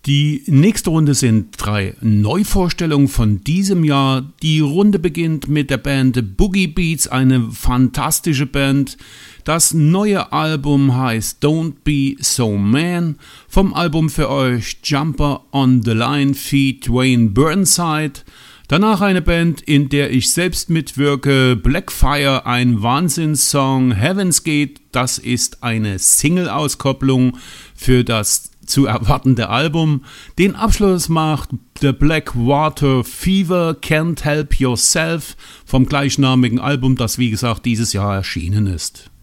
Die nächste Runde sind 3 Neuvorstellungen von diesem Jahr. Die Runde beginnt mit der Band Boogie Beats, eine fantastische Band. Das neue Album heißt Don't Be So Man. Vom Album für euch Jumper on the Line feat. Wayne Burnside. Danach eine Band, in der ich selbst mitwirke, Blackfire, ein Wahnsinnssong, Heaven's Gate, das ist eine Single-Auskopplung für das zu erwartende Album. Den Abschluss macht The Blackwater Fever, Can't Help Yourself vom gleichnamigen Album, das wie gesagt dieses Jahr erschienen ist.